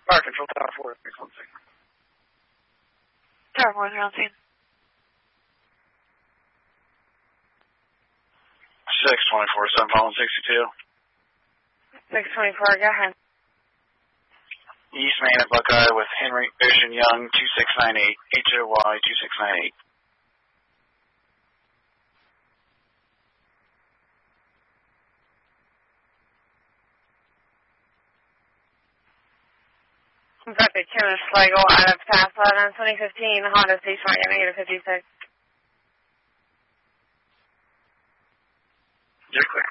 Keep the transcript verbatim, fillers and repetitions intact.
Fire Control Tower four, six one six. Tower four, zero one six. six twenty-four, seven following sixty-two. six twenty-four, go ahead. East Main at Buckeye with Henry Ocean Young, two six nine eight, H O Y two six nine eight. Traffic two in Schlegel out of Pass eleven, twenty fifteen, Honda Station Wagon, negative fifty-six. You're clear.